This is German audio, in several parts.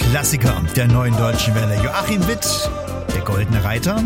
Klassiker der neuen deutschen Welle. Joachim Witt, der Goldene Reiter.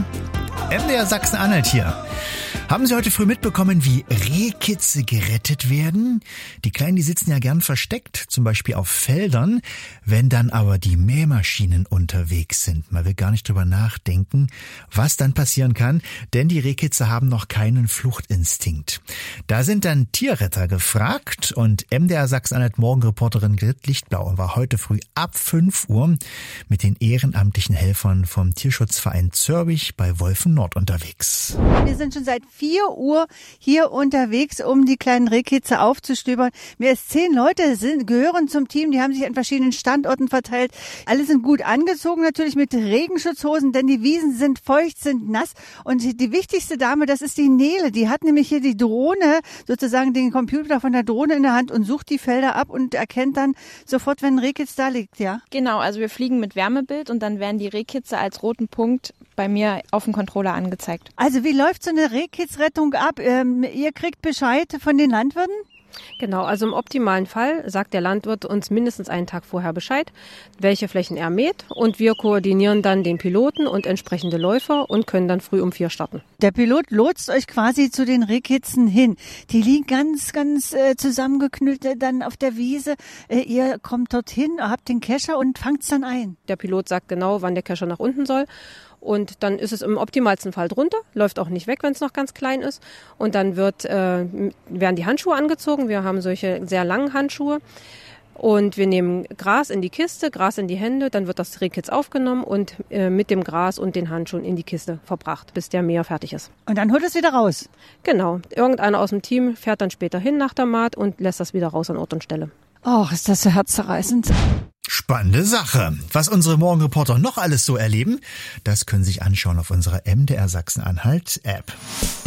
MDR Sachsen-Anhalt hier. Haben Sie heute früh mitbekommen, wie Rehkitze gerettet werden? Die Kleinen, die sitzen ja gern versteckt, zum Beispiel auf Feldern. Wenn dann aber die Mähmaschinen unterwegs sind, man will gar nicht drüber nachdenken, was dann passieren kann, denn die Rehkitze haben noch keinen Fluchtinstinkt. Da sind dann Tierretter gefragt und MDR Sachsen-Anhalt Morgenreporterin Grit Lichtblau war heute früh ab 5 Uhr mit den ehrenamtlichen Helfern vom Tierschutzverein Zörbich bei Wolfen-Nord unterwegs. Wir sind schon seit 4 Uhr hier unterwegs, um die kleinen Rehkitze aufzustöbern. Mehr als 10 Leute gehören zum Team, die haben sich an verschiedenen Standorten verteilt. Alle sind gut angezogen, natürlich mit Regenschutzhosen, denn die Wiesen sind feucht, sind nass. Und die wichtigste Dame, das ist die Nele, die hat nämlich hier die Drohne, sozusagen den Computer von der Drohne in der Hand und sucht die Felder ab und erkennt dann sofort, wenn ein Rehkitz da liegt, ja? Genau, also wir fliegen mit Wärmebild und dann werden die Rehkitze als roten Punkt bei mir auf dem Controller angezeigt. Also wie läuft so eine Rehkitzrettung ab? Ihr kriegt Bescheid von den Landwirten? Genau, also im optimalen Fall sagt der Landwirt uns mindestens einen Tag vorher Bescheid, welche Flächen er mäht, und wir koordinieren dann den Piloten und entsprechende Läufer und können dann früh um 4 starten. Der Pilot lotst euch quasi zu den Rehkitzen hin. Die liegen ganz zusammengeknüllt dann auf der Wiese. Ihr kommt dorthin, habt den Kescher und fangt's dann ein. Der Pilot sagt genau, wann der Kescher nach unten soll. Und dann ist es im optimalsten Fall drunter, läuft auch nicht weg, wenn es noch ganz klein ist. Und dann werden die Handschuhe angezogen. Wir haben solche sehr langen Handschuhe. Und wir nehmen Gras in die Kiste, Gras in die Hände. Dann wird das Rehkitz aufgenommen und mit dem Gras und den Handschuhen in die Kiste verbracht, bis der Mäher fertig ist. Und dann holt es wieder raus? Genau. Irgendeiner aus dem Team fährt dann später hin nach der Maat und lässt das wieder raus an Ort und Stelle. Och, ist das so herzzerreißend. Spannende Sache. Was unsere Morgenreporter noch alles so erleben, das können Sie sich anschauen auf unserer MDR Sachsen-Anhalt App.